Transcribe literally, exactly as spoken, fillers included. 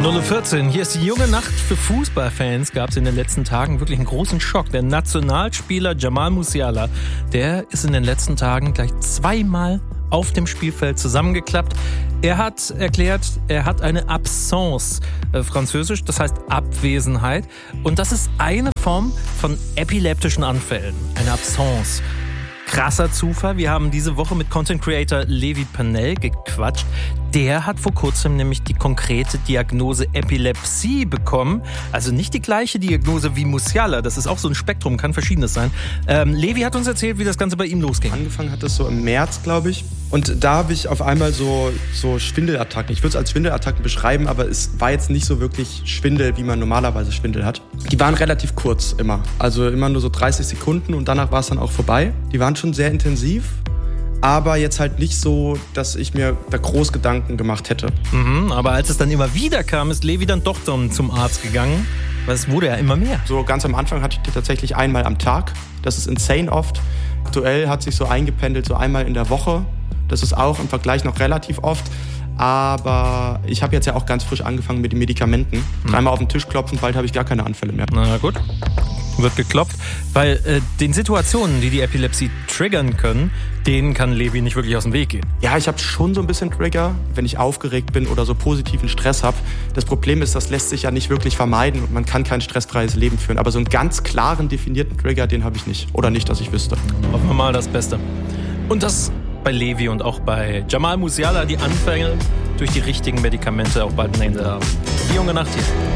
null Uhr vierzehn, hier ist die junge Nacht für Fußballfans. Gab es in den letzten Tagen wirklich einen großen Schock. Der Nationalspieler Jamal Musiala, der ist in den letzten Tagen gleich zweimal auf dem Spielfeld zusammengeklappt. Er hat erklärt, er hat eine Absence, äh, französisch, das heißt Abwesenheit. Und das ist eine Form von epileptischen Anfällen, eine Absence. Krasser Zufall, wir haben diese Woche mit Content Creator Levi Pannell gequatscht. Der hat vor kurzem nämlich die konkrete Diagnose Epilepsie bekommen. Also nicht die gleiche Diagnose wie Musiala, das ist auch so ein Spektrum, kann verschiedenes sein. Ähm, Levi hat uns erzählt, wie das Ganze bei ihm losging. Angefangen hat das so im März, glaube ich. Und da habe ich auf einmal so, so Schwindelattacken. Ich würde es als Schwindelattacken beschreiben, aber es war jetzt nicht so wirklich Schwindel, wie man normalerweise Schwindel hat. Die waren relativ kurz immer. Also immer nur so dreißig Sekunden und danach war es dann auch vorbei. Die waren schon sehr intensiv. Aber jetzt halt nicht so, dass ich mir da groß Gedanken gemacht hätte. Mhm, aber als es dann immer wieder kam, ist Levi dann doch dann zum Arzt gegangen. Weil es wurde ja immer mehr. So ganz am Anfang hatte ich die tatsächlich einmal am Tag. Das ist insane oft. Aktuell hat sich so eingependelt, so einmal in der Woche. Das ist auch im Vergleich noch relativ oft. Aber ich habe jetzt ja auch ganz frisch angefangen mit den Medikamenten. Mhm. Dreimal auf den Tisch klopfen, bald habe ich gar keine Anfälle mehr. Na gut. Wird geklopft, weil äh, den Situationen, die die Epilepsie triggern können, denen kann Levi nicht wirklich aus dem Weg gehen. Ja, ich habe schon so ein bisschen Trigger, wenn ich aufgeregt bin oder so positiven Stress habe. Das Problem ist, das lässt sich ja nicht wirklich vermeiden und man kann kein stressfreies Leben führen. Aber so einen ganz klaren, definierten Trigger, den habe ich nicht. Oder nicht, dass ich wüsste. Hoffen wir mal das Beste. Und das bei Levi und auch bei Jamal Musiala, die Anfänge durch die richtigen Medikamente auch bald ein Ende haben. Die junge Nacht hier.